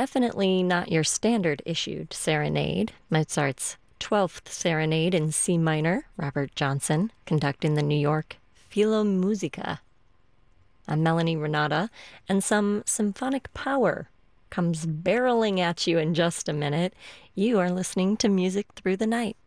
definitely not your standard issued serenade. Mozart's 12th Serenade in C minor, Robert Johnson, conducting the New York Philharmonica. I'm Melanie Renata, and some symphonic power comes barreling at you in just a minute. You are listening to Music Through the Night.